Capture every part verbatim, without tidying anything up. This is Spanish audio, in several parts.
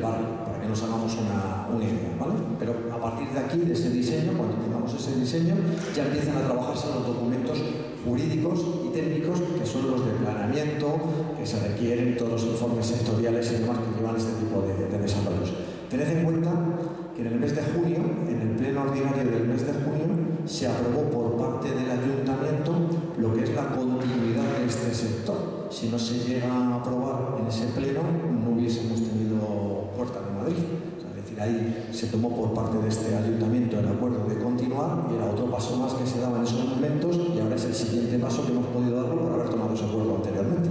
barrio, para que nos hagamos una, una idea, ¿vale? Pero a partir de aquí, de ese diseño, cuando tengamos ese diseño, ya empiezan a trabajarse los documentos jurídicos y técnicos, que son los de planeamiento, que se requieren, todos los informes sectoriales y demás que llevan este tipo de, de desarrollos. Tened en cuenta que en el mes de junio, en el pleno ordinario del mes de junio, se aprobó por parte del ayuntamiento lo que es la continuidad de este sector. Si no se llega a aprobar en ese pleno, no hubiésemos tenido Puerta de Madrid. O sea, es decir, ahí se tomó por parte de este ayuntamiento el acuerdo de continuar y era otro paso más que se daba en esos momentos y ahora es el siguiente paso que hemos podido darlo por haber tomado ese acuerdo anteriormente.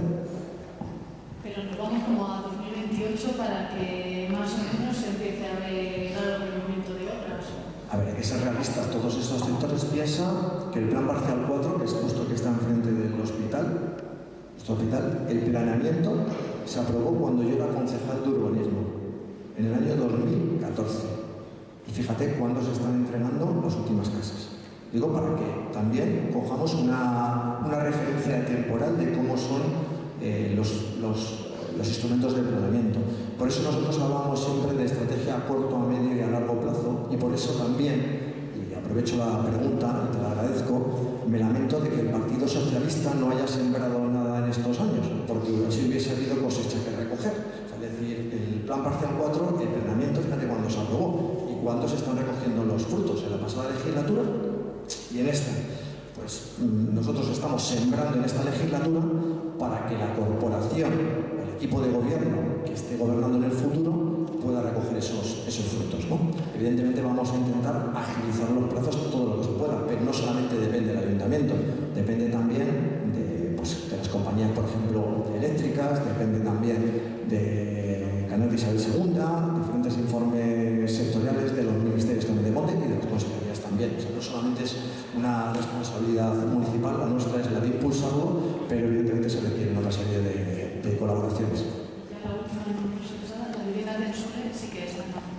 Pero nos vamos como a dos mil veintiocho para que más o menos se empiece a ver el movimiento de obras. A ver, hay que ser realistas. Todos estos sectores piensan que el plan parcial cuatro, que es justo el que está enfrente del hospital, nuestro hospital, el planeamiento se aprobó cuando yo era concejal de urbanismo, en el año dos mil catorce. Y fíjate cuándo se están entregando las últimas casas. Digo para que también cojamos una, una referencia temporal de cómo son eh, los, los, los instrumentos de planeamiento. Por eso nosotros hablamos siempre de estrategia a corto, a medio y a largo plazo, y por eso también, y aprovecho la pregunta y te la agradezco, me lamento de que el Partido Socialista no haya sembrado nada en estos años, porque así hubiese habido cosecha que recoger. O sea, es decir, el plan parcial cuatro, el planeamiento, fíjate cuándo se aprobó y cuándo se están recogiendo los frutos, en la pasada legislatura y en esta. Pues nosotros estamos sembrando en esta legislatura para que la corporación, el equipo de gobierno que esté gobernando en el futuro pueda recoger esos, esos frutos, ¿no? Evidentemente vamos a intentar agilizar los plazos todo lo que se pueda, pero no solamente depende del ayuntamiento, depende también de, pues, de las compañías, por ejemplo, eléctricas, depende también de Canal de Isabel segunda, diferentes informes sectoriales de los ministerios también de Monte y de las consejerías también. O sea, no solamente es una responsabilidad municipal, la nuestra es la de impulsarlo, pero evidentemente se requiere una serie de, de colaboraciones. Ya la última información, la vivienda del Sole sí que está en la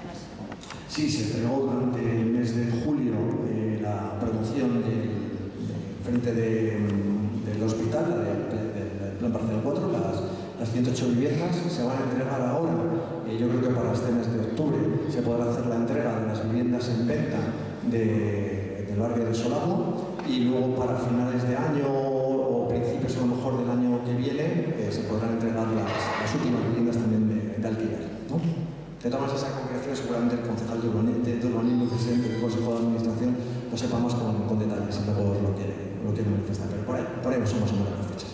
Sí, se entregó durante el mes de julio eh, la producción del, del frente de, del hospital, la de, de, del plan parcial cuatro, las, las ciento ocho viviendas se van a entregar ahora. Eh, yo creo que para este mes de octubre se podrá hacer la entrega de las viviendas en venta de, del barrio de Solano y luego para finales de año o principios a lo mejor del año que viene eh, se podrán entregar las, las últimas viviendas también de, de alquiler, ¿no? De todas esas concreciones, seguramente el concejal de urbanismo, de urbanismo presidente del Consejo de Administración, lo sepa más con, con detalles y luego lo quiere, lo quiere manifestar. Pero por ahí, por ahí somos en las fechas.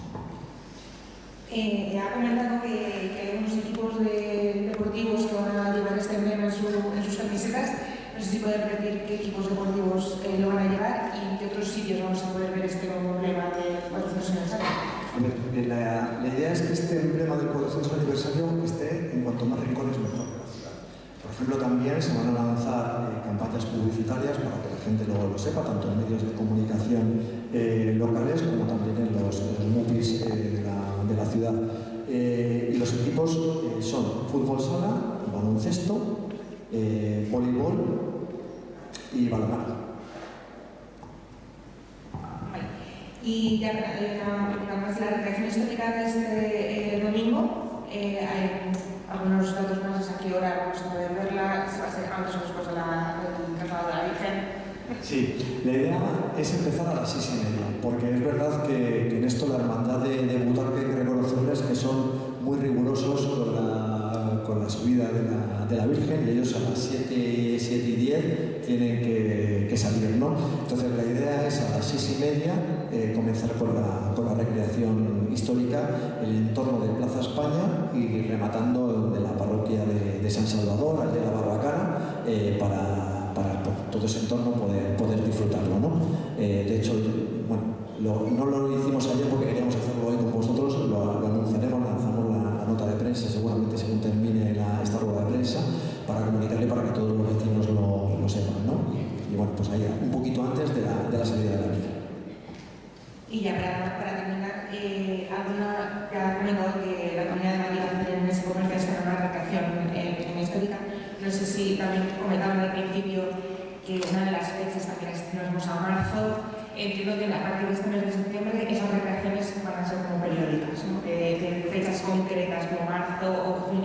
Eh, ha comentado que, que hay unos equipos de, deportivos que van a llevar este emblema en, su, en sus camisetas. No sé si puede repetir qué equipos deportivos eh, lo van a llevar y en qué otros sitios vamos a poder ver este nuevo emblema de cuatrocientos aniversario. La, la idea es que este emblema del cuatrocientos aniversario esté en cuanto más rincones mejor de la ciudad. Por ejemplo, también se van a lanzar eh, campañas publicitarias para que la gente lo, lo sepa, tanto en medios de comunicación eh, locales como también en los, en los MUPIs eh, de, la, de la ciudad. Eh, y los equipos eh, son fútbol sala, baloncesto, eh, voleibol y balonmano. Y ya una más la recreación histórica de este eh, domingo, eh, hay algunos datos más a qué hora vamos a poder verla, se va a ser antes o después de la, del traslado de la Virgen. Sí, la idea es empezar a las seis y media, porque es verdad que, que en esto la hermandad de, de Butarque hay que reconocerles que son muy rigurosos con la, con la subida de la, de la Virgen y ellos a las siete y diez tienen que, que salir, ¿no? Entonces la idea es a las seis y media eh, comenzar con la, con la recreación histórica, el entorno de Plaza España y rematando de la parroquia de, de San Salvador, al de la Barbacana, eh, para, para por todo ese entorno poder, poder disfrutarlo, ¿no? Eh, de hecho, bueno, lo, no lo hicimos ayer porque queríamos hacerlo hoy con vosotros, lo, lo anunciaremos, lanzamos la, la nota de prensa seguramente según termine la, esta rueda de prensa para comunicarle para que todos los vecinos lo, lo sepan, ¿no? Y, y bueno, pues ahí un poquito antes de la, de la salida de la vida. Y ya para, para terminar, eh, alguna, ya ha comentado que la Comunidad de Madrid va a hacer en ese comercio esta una recreación eh, en histórica. No sé si también comentaban al principio que una de las fechas también es que nos vamos a marzo. Entiendo que a partir de este mes de septiembre esas recreaciones van a ser como periódicas, ¿no? de, de fechas concretas como marzo o junio.